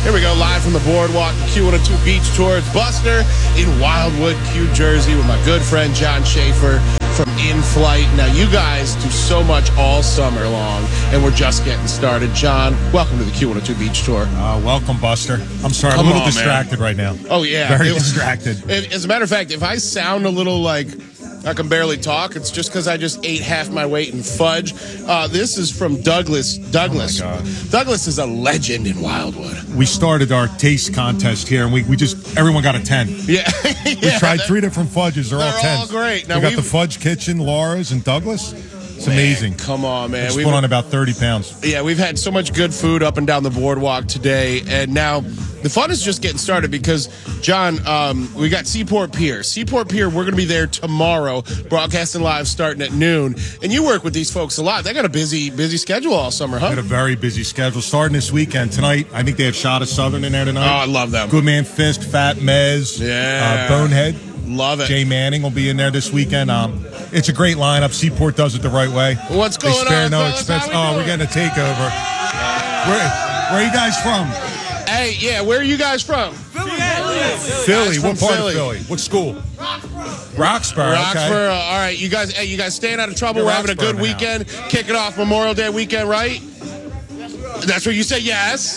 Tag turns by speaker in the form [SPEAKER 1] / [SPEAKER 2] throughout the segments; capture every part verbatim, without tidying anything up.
[SPEAKER 1] Here we go, live from the boardwalk, the Q one oh two Beach Tour. It's Buster in Wildwood, Q Jersey, with my good friend John Schaefer from In Flight. Now, you guys do so much all summer long, and we're just getting started. John, welcome to the Q one oh two Beach Tour.
[SPEAKER 2] Uh, welcome, Buster. I'm sorry,
[SPEAKER 1] Come
[SPEAKER 2] I'm a little
[SPEAKER 1] on,
[SPEAKER 2] distracted
[SPEAKER 1] man.
[SPEAKER 2] right now.
[SPEAKER 1] Oh, yeah.
[SPEAKER 2] Very
[SPEAKER 1] It-
[SPEAKER 2] distracted.
[SPEAKER 1] As a matter of fact, if I sound a little like I can barely talk, it's just because I just ate half my weight in fudge. Uh, this is from Douglas. Douglas.
[SPEAKER 2] Oh, my God.
[SPEAKER 1] Douglas is a legend in Wildwood.
[SPEAKER 2] We started our taste contest here, and we, we just, everyone got a ten.
[SPEAKER 1] Yeah.
[SPEAKER 2] We
[SPEAKER 1] yeah,
[SPEAKER 2] tried
[SPEAKER 1] that-
[SPEAKER 2] three different fudges. They're,
[SPEAKER 1] They're
[SPEAKER 2] all tens.
[SPEAKER 1] all great. Now
[SPEAKER 2] we got
[SPEAKER 1] we've-
[SPEAKER 2] the Fudge Kitchen, Laura's, and Douglas. It's
[SPEAKER 1] Man,
[SPEAKER 2] amazing.
[SPEAKER 1] Come on, man.
[SPEAKER 2] Just
[SPEAKER 1] We've-
[SPEAKER 2] put on about thirty pounds.
[SPEAKER 1] Yeah, we've had so much good food up and down the boardwalk today, and now the fun is just getting started because, John, um, we got Seaport Pier. Seaport Pier, we're going to be there tomorrow, broadcasting live starting at noon. And you work with these folks a lot. They got a busy, busy schedule all summer, huh?
[SPEAKER 2] Got a very busy schedule. Starting this weekend. Tonight, I think they have Shot of Southern in there tonight.
[SPEAKER 1] Oh, I love them.
[SPEAKER 2] Goodman Fist, Fat Mez,
[SPEAKER 1] Yeah.
[SPEAKER 2] uh, Bonehead.
[SPEAKER 1] Love it.
[SPEAKER 2] Jay Manning will be in there this weekend. Um, it's a great lineup. Seaport does it the right way.
[SPEAKER 1] What's
[SPEAKER 2] They
[SPEAKER 1] going
[SPEAKER 2] spare
[SPEAKER 1] on,
[SPEAKER 2] no
[SPEAKER 1] fellas?
[SPEAKER 2] expense.
[SPEAKER 1] How we
[SPEAKER 2] Oh,
[SPEAKER 1] doing?
[SPEAKER 2] we're getting a takeover. Where, where are you guys from?
[SPEAKER 1] Hey, yeah, where are you guys from?
[SPEAKER 2] Philly.
[SPEAKER 1] Guys
[SPEAKER 2] What
[SPEAKER 1] from
[SPEAKER 2] part
[SPEAKER 1] Philly.
[SPEAKER 2] of Philly? What school? Roxborough.
[SPEAKER 1] Roxborough.
[SPEAKER 2] Okay.
[SPEAKER 1] All right, you guys. Hey, you guys staying out of trouble.
[SPEAKER 2] Yeah,
[SPEAKER 1] We're having a good
[SPEAKER 2] Roxborough in the
[SPEAKER 1] weekend. Kicking off Memorial Day weekend, right? That's where you say yes.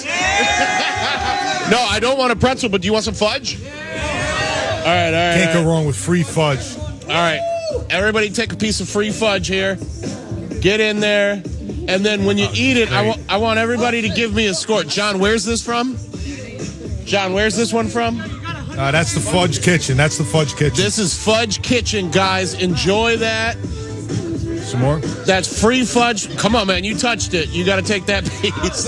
[SPEAKER 1] No, I don't want a pretzel, but do you want some fudge? All right, all right.
[SPEAKER 2] Can't
[SPEAKER 1] all
[SPEAKER 2] go wrong with free fudge.
[SPEAKER 1] right. All right, everybody, take a piece of free fudge here. Get in there, and then when you eat it, I
[SPEAKER 2] great.
[SPEAKER 1] want I want everybody to give me a score. John, where's this from? John, where's this one from?
[SPEAKER 2] Uh, that's the Fudge Kitchen. That's the Fudge Kitchen.
[SPEAKER 1] This is Fudge Kitchen, guys. Enjoy that.
[SPEAKER 2] Some more?
[SPEAKER 1] That's free fudge. Come on, man. You touched it. You got to take that piece.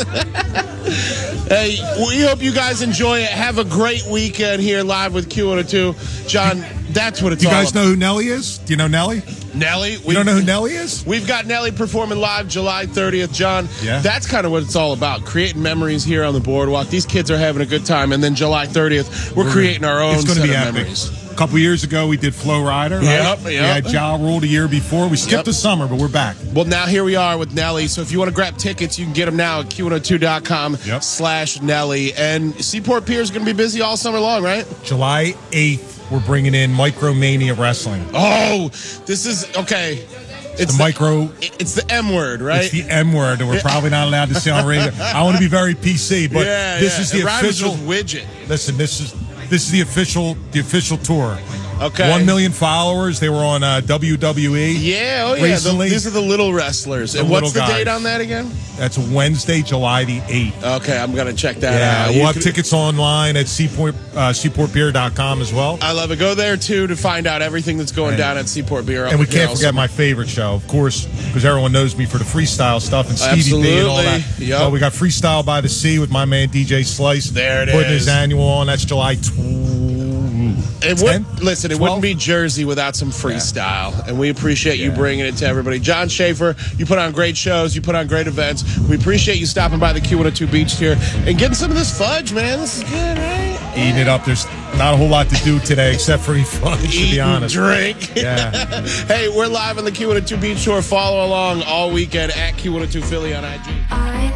[SPEAKER 1] Hey, we hope you guys enjoy it. Have a great weekend here live with Q one oh two. John, that's what it's
[SPEAKER 2] Do you
[SPEAKER 1] all
[SPEAKER 2] guys
[SPEAKER 1] about.
[SPEAKER 2] know who Nelly is? Do you know Nelly?
[SPEAKER 1] Nelly?
[SPEAKER 2] You don't know who Nelly is?
[SPEAKER 1] We've got Nelly performing live July thirtieth. John,
[SPEAKER 2] Yeah.
[SPEAKER 1] that's kind of what it's all about, creating memories here on the boardwalk. These kids are having a good time, and then July thirtieth, we're, creating our own
[SPEAKER 2] It's going
[SPEAKER 1] set
[SPEAKER 2] to be
[SPEAKER 1] of
[SPEAKER 2] epic.
[SPEAKER 1] memories.
[SPEAKER 2] A couple years ago, we did Flow Rider. Right?
[SPEAKER 1] Yep,
[SPEAKER 2] We
[SPEAKER 1] yep.
[SPEAKER 2] had Ja Rule the year before. We skipped
[SPEAKER 1] Yep.
[SPEAKER 2] the summer, but we're back.
[SPEAKER 1] Well, now here we are with Nelly. So if you want to grab tickets, you can get them now at Q one oh two dot com
[SPEAKER 2] Yep.
[SPEAKER 1] slash Nelly. And Seaport Pier is going to be busy all summer long, right?
[SPEAKER 2] July eighth, we're bringing in Micromania Wrestling.
[SPEAKER 1] Oh, this is okay. It's
[SPEAKER 2] the micro.
[SPEAKER 1] It's the M word, right?
[SPEAKER 2] It's the M word, and we're probably not allowed to say on radio. I want to be very P C, but
[SPEAKER 1] yeah,
[SPEAKER 2] this
[SPEAKER 1] yeah.
[SPEAKER 2] is the
[SPEAKER 1] it rhymes
[SPEAKER 2] official.
[SPEAKER 1] with widget.
[SPEAKER 2] Listen, this is this is the official the official tour.
[SPEAKER 1] Okay.
[SPEAKER 2] One million followers. They were on uh, W W E.
[SPEAKER 1] Yeah, oh yeah. The,
[SPEAKER 2] Recently.
[SPEAKER 1] these are the little wrestlers.
[SPEAKER 2] The
[SPEAKER 1] and what's
[SPEAKER 2] little
[SPEAKER 1] the date
[SPEAKER 2] guys.
[SPEAKER 1] on that again?
[SPEAKER 2] That's Wednesday, July the eighth.
[SPEAKER 1] Okay, I'm gonna check that
[SPEAKER 2] Yeah,
[SPEAKER 1] out.
[SPEAKER 2] we'll
[SPEAKER 1] You
[SPEAKER 2] have
[SPEAKER 1] could-
[SPEAKER 2] tickets online at Seaport uh, Seaport Pier dot com as well.
[SPEAKER 1] I love it. Go there too to find out everything that's going
[SPEAKER 2] And-
[SPEAKER 1] down at Seaport Beer.
[SPEAKER 2] And we can't forget my favorite show, of course, because everyone knows me for the freestyle stuff and Stevie B and all that.
[SPEAKER 1] Absolutely. Yep.
[SPEAKER 2] Well, we got Freestyle by the Sea with my man D J Slice.
[SPEAKER 1] There it
[SPEAKER 2] putting
[SPEAKER 1] is.
[SPEAKER 2] his annual on. That's July twelfth.
[SPEAKER 1] It
[SPEAKER 2] ten?
[SPEAKER 1] would, listen, it
[SPEAKER 2] twelve?
[SPEAKER 1] wouldn't be Jersey without some freestyle, and we appreciate you bringing it to everybody. John Schaefer, you put on great shows, you put on great events. We appreciate you stopping by the Q one oh two Beach here and getting some of this fudge, man. This is good, right?
[SPEAKER 2] Eating it up. There's not a whole lot to do today except for eat fudge, to
[SPEAKER 1] Eat
[SPEAKER 2] be
[SPEAKER 1] and
[SPEAKER 2] honest.
[SPEAKER 1] drink.
[SPEAKER 2] Yeah.
[SPEAKER 1] Hey, we're live on the Q one oh two Beach Tour. Follow along all weekend at Q one oh two Philly on I G.
[SPEAKER 3] I